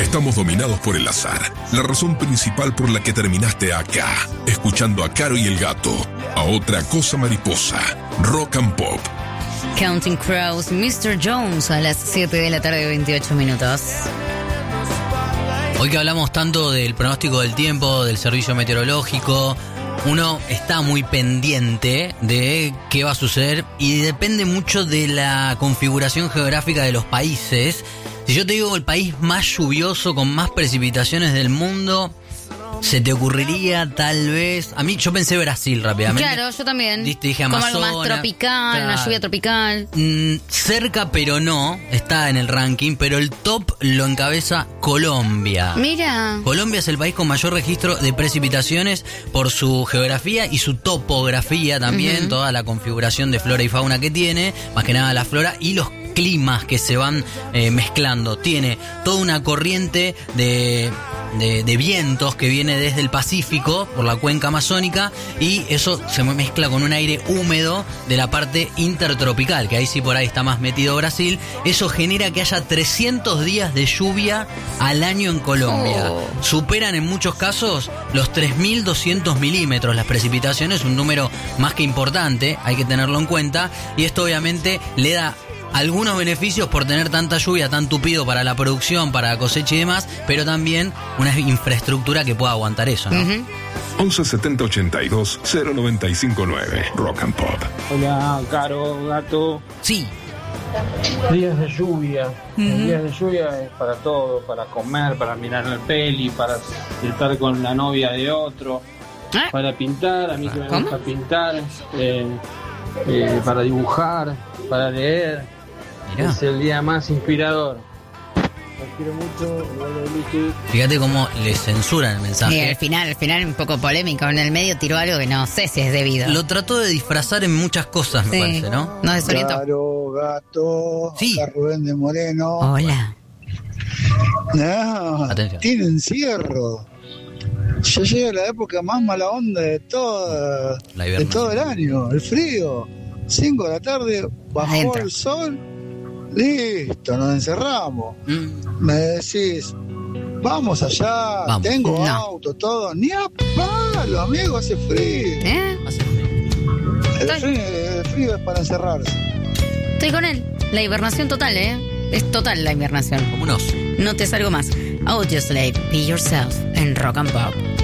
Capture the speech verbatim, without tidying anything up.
Estamos dominados por el azar, la razón principal por la que terminaste acá, escuchando a Caro y el Gato, a Otra Cosa Mariposa, Rock and Pop. Counting Crows, mister Jones, a las siete de la tarde, veintiocho minutos. Hoy que hablamos tanto del pronóstico del tiempo, del servicio meteorológico, uno está muy pendiente de qué va a suceder y depende mucho de la configuración geográfica de los países. Si yo te digo el país más lluvioso con más precipitaciones del mundo, ¿se te ocurriría tal vez? A mí yo pensé Brasil rápidamente. Claro, yo también. Diste, dije Como Amazonas. algo más tropical, Claro. una lluvia tropical. Mm, cerca pero no, está en el ranking, pero el top lo encabeza Colombia. Mira. Colombia es el país con mayor registro de precipitaciones por su geografía y su topografía también, uh-huh. Toda la configuración de flora y fauna que tiene, más que nada la flora y los climas que se van eh, mezclando. Tiene toda una corriente de, de, de vientos que viene desde el Pacífico por la cuenca amazónica y eso se mezcla con un aire húmedo de la parte intertropical, que ahí sí por ahí está más metido Brasil. Eso genera que haya trescientos días de lluvia al año en Colombia. Oh. Superan en muchos casos los tres mil doscientos milímetros las precipitaciones, un número más que importante, hay que tenerlo en cuenta, y esto obviamente le da algunos beneficios por tener tanta lluvia, tan tupido para la producción, para la cosecha y demás, pero también una infraestructura que pueda aguantar eso, ¿no? Uh-huh. once setenta ochenta y dos cero noventa y cinco nueve Rock and Pop. Hola, Caro, Gato. Sí. Días de lluvia. Uh-huh. Días de lluvia es para todo, para comer, para mirar la peli, para estar con la novia de otro, ¿Eh? para pintar, a mí que me ¿Cómo? gusta pintar, eh, eh, para dibujar, para leer. Mirá. Es el día más inspirador. Los quiero mucho. Fíjate cómo le censuran el mensaje. Sí, al final, al final un poco polémico. En el medio tiró algo que no sé si es debido. Lo trató de disfrazar en muchas cosas, me sí. parece, ¿no? No desorientó. Claro, Gato. Sí. Acá Rubén de Moreno. Hola. No, Atención. tiene encierro. Ya llega la época más mala onda de todo, de todo el año. El frío. cinco de la tarde, bajó Adentro. el sol. Listo, nos encerramos. Mm. Me decís, vamos allá, vamos. tengo no. auto, todo. Ni a palo, amigo, hace frío. ¿Eh? Hace frío. El frío, el frío es para encerrarse. Estoy con él. La hibernación total, ¿eh? Es total la hibernación. Como un oso. No te salgo más. Audioslave, Be Yourself, en Rock and Pop.